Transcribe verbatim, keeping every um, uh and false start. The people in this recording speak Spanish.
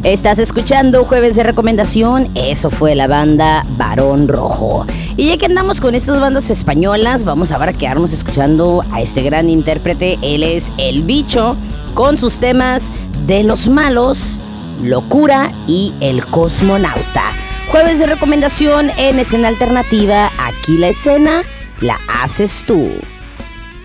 Estás escuchando Jueves de Recomendación. Eso fue la banda Barón Rojo. Y ya que andamos con estas bandas españolas, vamos ahora a quedarnos escuchando a este gran intérprete. Él es El Bicho, con sus temas de Los Malos, Locura y El Cosmonauta. Jueves de Recomendación en Escena Alternativa. Aquí la escena la haces tú.